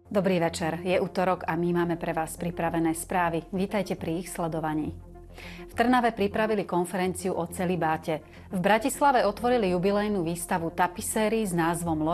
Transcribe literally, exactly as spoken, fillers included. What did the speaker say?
Dobrý večer, je utorok a my máme pre vás pripravené správy. Vítajte pri ich sledovaní. V Trnave pripravili konferenciu o celibáte. V Bratislave otvorili jubilejnú výstavu tapisérií s názvom